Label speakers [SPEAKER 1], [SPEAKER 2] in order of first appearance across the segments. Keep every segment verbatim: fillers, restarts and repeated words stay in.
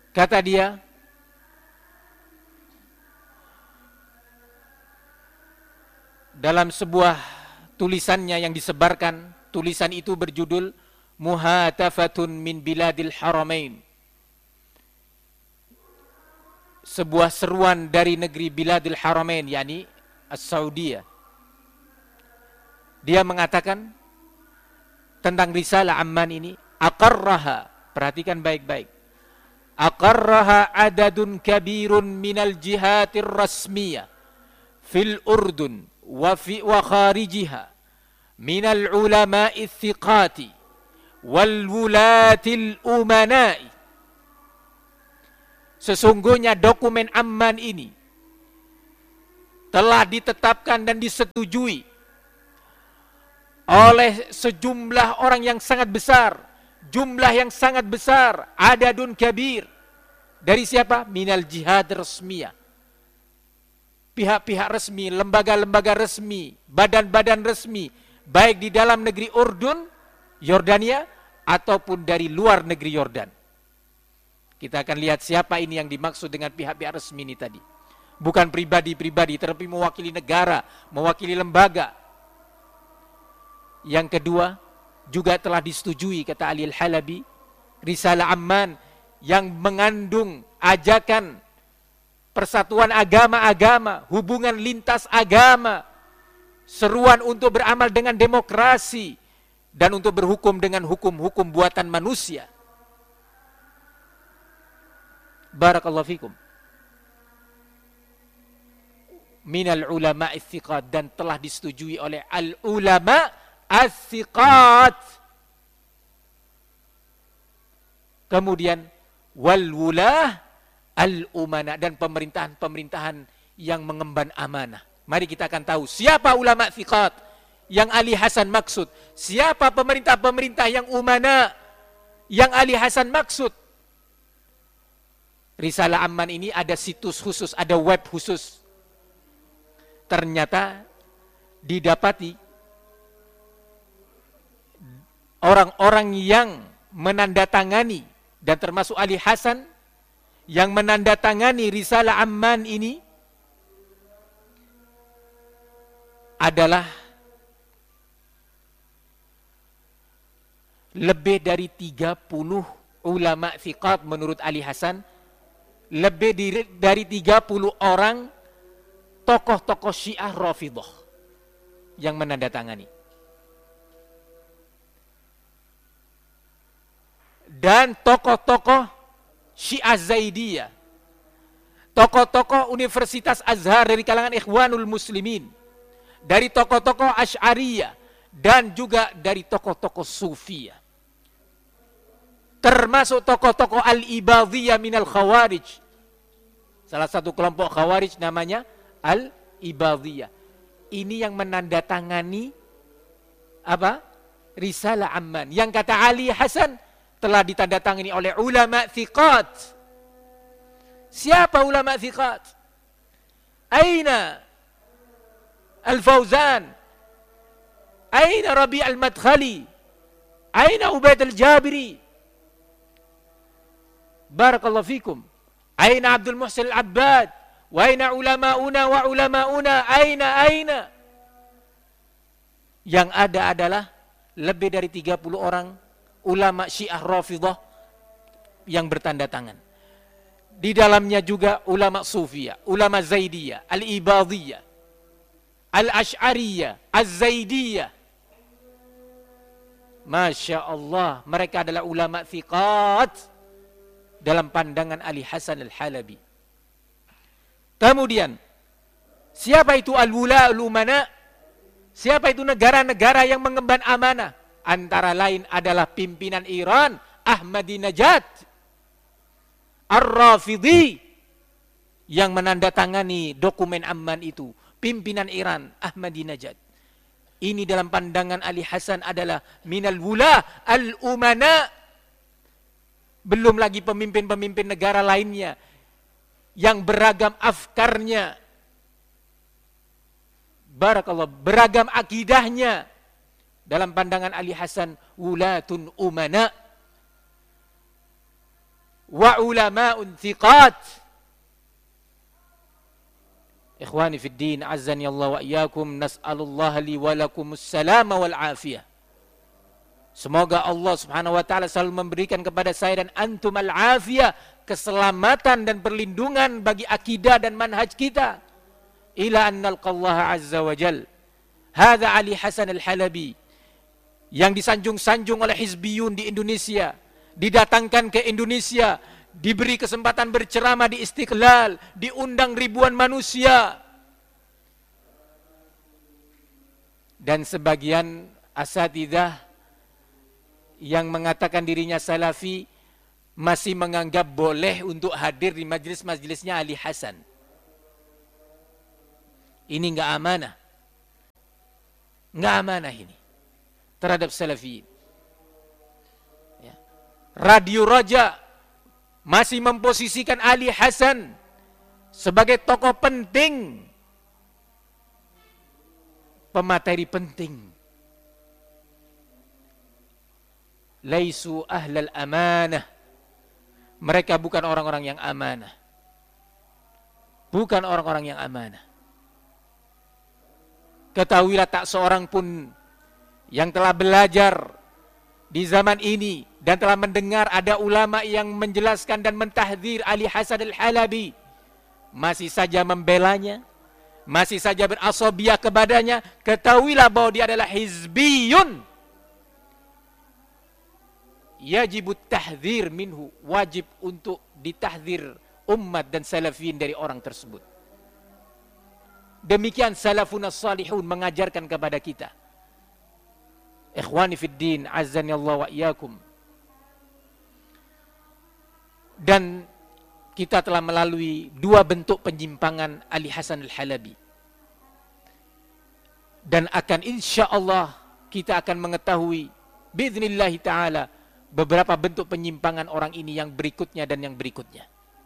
[SPEAKER 1] Kata dia, dalam sebuah tulisannya yang disebarkan, tulisan itu berjudul Muhatafatun min Biladil Haramain. Sebuah seruan dari negeri Biladil Haramain, yakni As-Saudiyah. Dia mengatakan tentang risalah Amman ini, aqarraha, perhatikan baik-baik. Aqarraha adadun kabirun minal jihatir rasmiyah fil Urdun wa fi wa kharijiha minal ulama'i thiqati wal wulatil umana'i. Sesungguhnya dokumen Amman ini telah ditetapkan dan disetujui oleh sejumlah orang yang sangat besar, jumlah yang sangat besar, adadun kabir. Dari siapa? Minal jihad resmiyah. Pihak-pihak resmi, lembaga-lembaga resmi, badan-badan resmi, baik di dalam negeri Urdun, Yordania, ataupun dari luar negeri Yordan. Kita akan lihat siapa ini yang dimaksud dengan pihak-pihak resmi ini tadi. Bukan pribadi-pribadi, tetapi mewakili negara, mewakili lembaga. Yang kedua, juga telah disetujui, kata Ali Al-Halabi, Risalah Amman yang mengandung ajakan persatuan agama-agama, hubungan lintas agama, seruan untuk beramal dengan demokrasi, dan untuk berhukum dengan hukum-hukum buatan manusia. Barakallahu fikum. Minal ulama as-thiqat, dan telah disetujui oleh al-ulama as-thiqat. Kemudian wal wulah al-umana, dan pemerintahan-pemerintahan yang mengemban amanah. Mari kita akan tahu siapa ulama thiqat yang Ali Hasan maksud, siapa pemerintah-pemerintah yang umana yang Ali Hasan maksud. Risalah Amman ini ada situs khusus, ada web khusus. Ternyata didapati orang-orang yang menandatangani, dan termasuk Ali Hasan yang menandatangani Risalah Amman ini adalah lebih dari tiga puluh ulama thiqat menurut Ali Hasan. Lebih dari tiga puluh orang tokoh-tokoh Syiah Rafidhah yang menandatangani. Dan tokoh-tokoh Syiah Zaidiyah, tokoh-tokoh Universitas Azhar dari kalangan Ikhwanul Muslimin, dari tokoh-tokoh Asy'ariyah, dan juga dari tokoh-tokoh Sufiyah. Termasuk tokoh-tokoh Al-Ibadhiyah minal Khawarij. Salah satu kelompok Khawarij namanya Al-Ibadhiyah. Ini yang menandatangani apa? Risalah Amman. Yang kata Ali Hasan telah ditandatangani oleh ulama thiqat. Siapa ulama thiqat? Aina Al-Fauzan? Aina Rabi' Al-Madkhali? Aina Ubaid Al-Jabiri? Barakallahu fikum. Aina Abdul Muhsin Al-Abbad? Wa aina ulama'una wa ulama'una? Aina aina? Yang ada adalah lebih dari tiga puluh orang ulama Syiah Rafidhah yang bertanda tangan. Di dalamnya juga ulama Sufiyah, ulama Zaidiyah, Al-Ibadhiyah, Al-Asy'ariyah, Az-Zaidiyah. Masya Allah, mereka adalah ulama thiqat dalam pandangan Ali Hasan Al-Halabi. Kemudian, siapa itu al-wula al-umana? Siapa itu negara-negara yang mengemban amanah? Antara lain adalah pimpinan Iran, Ahmadinejad, Ar-Rafidhi, yang menandatangani dokumen Amman itu. Pimpinan Iran, Ahmadinejad. Ini dalam pandangan Ali Hasan adalah minal wula al-umana. Belum lagi pemimpin-pemimpin negara lainnya yang beragam afkarnya, barakallah, beragam akidahnya. Dalam pandangan Ali Hasan, wulatun umana. wa ulama'un thiqat. Ikhwani fid din, azzani Allah wa iyyakum, nas'alullah li wa lakumus salama wal afiyah. Semoga Allah Subhanahu wa taala selalu memberikan kepada saya dan antum al-afiyah, keselamatan dan perlindungan bagi akidah dan manhaj kita. Ila an nalqallaha azza wa jal. Hadza Ali Hasan al-Halabi yang disanjung-sanjung oleh hizbiyun di Indonesia, didatangkan ke Indonesia, diberi kesempatan berceramah di Istiqlal, diundang ribuan manusia. Dan sebagian asatidzah yang mengatakan dirinya salafi masih menganggap boleh untuk hadir di majelis-majelisnya Ali Hasan. Ini enggak amanah. Enggak amanah ini terhadap salafiyin. Ya. Radio Raja masih memposisikan Ali Hasan sebagai tokoh penting, pemateri penting. Laisu ahlal amanah. Mereka bukan orang-orang yang amanah. Bukan orang-orang yang amanah. Ketahuilah tak seorang pun yang telah belajar di zaman ini dan telah mendengar ada ulama yang menjelaskan dan mentahdzir Ali Hasan al-Halabi masih saja membelanya, masih saja berasabiah kepadanya, ketahuilah bahwa dia adalah hizbiyun. Yajibut tahdzir minhu, wajib untuk ditahdzir umat dan salafin dari orang tersebut. Demikian salafun as-salihun mengajarkan kepada kita. Ikhwani fid din, azzani Allah wa iyyakum. Dan kita telah melalui dua bentuk penyimpangan Ali Hasan al-Halabi. Dan akan insya Allah kita akan mengetahui bi'idznillah ta'ala beberapa bentuk penyimpangan orang ini yang berikutnya dan yang berikutnya.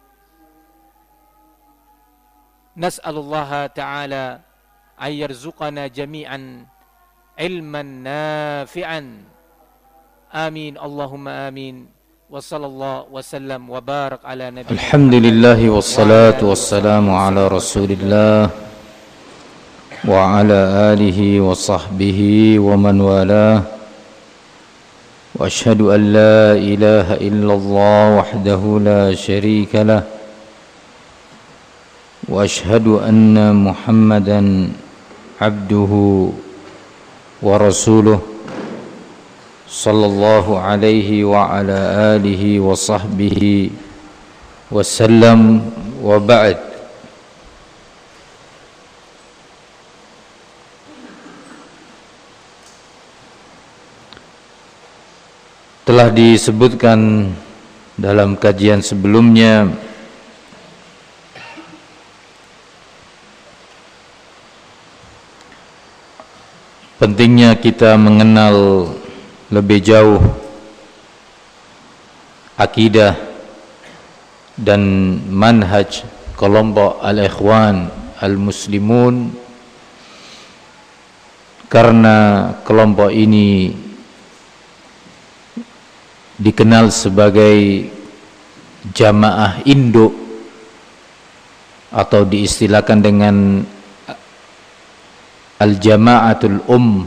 [SPEAKER 1] Nas'alullaha ta'ala ayyarzuqana jami'an ilman nafi'an. Amin, Allahumma amin. Wa sallallahu wa sallam wa barak ala nabi.
[SPEAKER 2] Alhamdulillahi wassalatu wassalamu ala rasulillah wa ala alihi wa sahbihi wa man walah. Wa ashhadu an la ilaha illallah wahdahu la sharika lah. Wa ashhadu anna Muhammadan abduhu wa rasuluh sallallahu alaihi wa ala alihi wa sahbihi wa sallam wa ba'd. Telah disebutkan dalam kajian sebelumnya pentingnya kita mengenal lebih jauh akidah dan manhaj kelompok al-ikhwan al-muslimun, karena kelompok ini dikenal sebagai jamaah induk atau diistilahkan dengan al-jama'atul um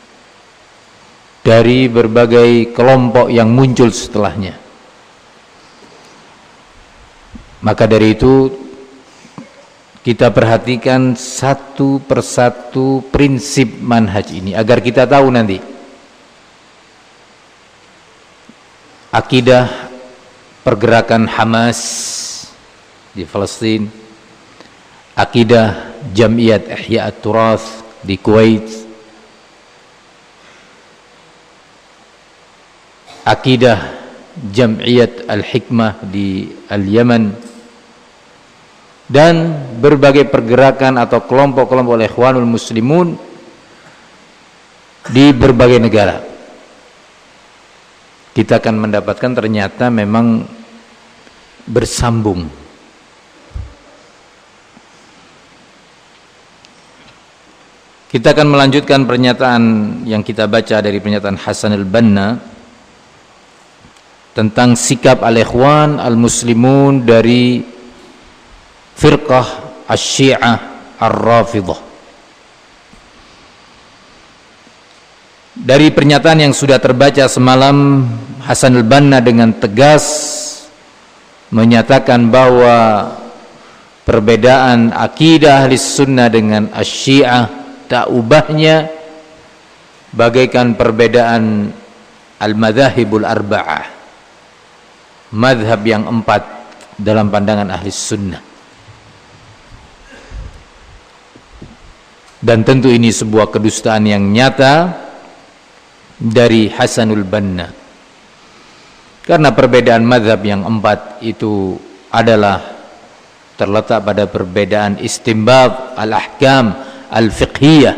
[SPEAKER 2] dari berbagai kelompok yang muncul setelahnya. Maka dari itu kita perhatikan satu persatu prinsip manhaj ini agar kita tahu nanti akidah pergerakan Hamas di Palestina, akidah Jam'iyat Ihya at-Turath di Kuwait, akidah Jam'iyat Al-Hikmah di Al-Yaman, dan berbagai pergerakan atau kelompok-kelompok Ikhwanul Muslimun di berbagai negara. Kita akan mendapatkan ternyata memang bersambung. Kita akan melanjutkan pernyataan yang kita baca dari pernyataan Hasan al-Banna tentang sikap al-ikhwan al-muslimun dari firqah asy-syiah ar-rafidhah. Dari pernyataan yang sudah terbaca semalam, Hasan al-Banna dengan tegas menyatakan bahwa perbedaan akidah ahli sunnah dengan asy-syiah tak ubahnya bagaikan perbedaan al-madzhabul arba'ah, madhab yang empat dalam pandangan ahli sunnah. Dan tentu ini sebuah kedustaan yang nyata dari Hasanul Banna, karena perbedaan madhab yang empat itu adalah terletak pada perbedaan istinbat al-ahkam al-fiqhiyah.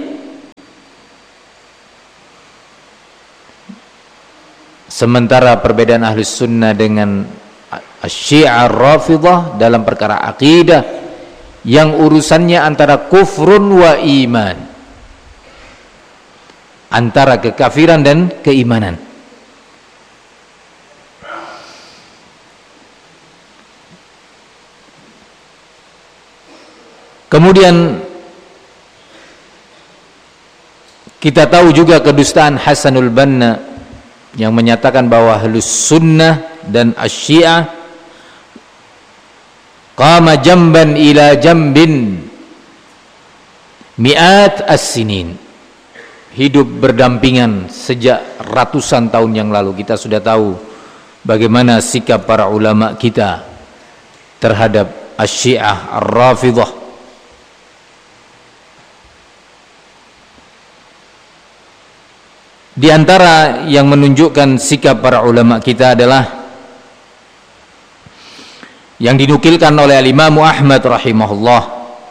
[SPEAKER 2] Sementara perbedaan ahli sunnah dengan asy-syiah ar-rafidhah dalam perkara akidah yang urusannya antara kufrun wa iman, antara kekafiran dan keimanan. Kemudian kita tahu juga kedustaan Hasanul Banna yang menyatakan bahwa ahlus sunnah dan asy-syiah qama jamban ila jambin mi'at as-sinin, hidup berdampingan sejak ratusan tahun yang lalu. Kita sudah tahu bagaimana sikap para ulama kita terhadap asy-syiah ar-rafidhah. Di antara yang menunjukkan sikap para ulama kita adalah yang dinukilkan oleh al-Imam Ahmad rahimahullah,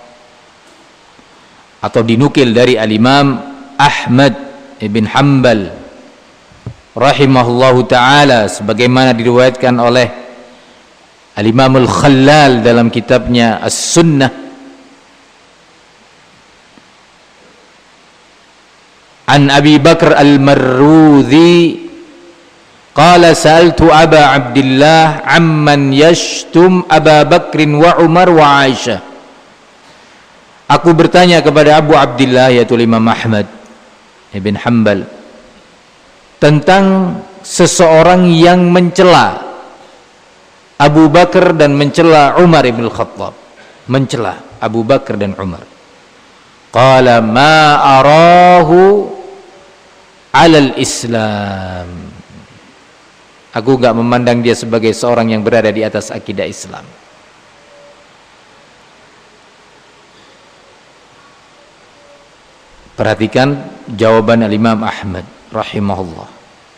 [SPEAKER 2] atau dinukil dari al-Imam Ahmad ibn Hanbal rahimahullahu ta'ala, sebagaimana diriwayatkan oleh al-Imam al-Khallal dalam kitabnya As-Sunnah, an Abi Bakr al-Marruzi qala sa'altu Aba Abdillah amman yashtum Aba Bakrin wa Umar wa Aisyah. Aku bertanya kepada Abu Abdillah, yaitu Imam Ahmad ibn Hanbal, tentang seseorang yang mencela Abu Bakar dan mencela Umar ibn Khattab, mencela Abu Bakar dan Umar. Qala ma arahu alal Islam, aku enggak memandang dia sebagai seorang yang berada di atas akidah Islam. Perhatikan jawaban al-Imam Ahmad rahimahullah.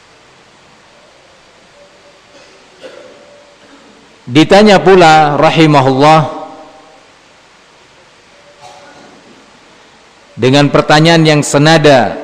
[SPEAKER 2] Ditanya pula rahimahullah dengan pertanyaan yang senada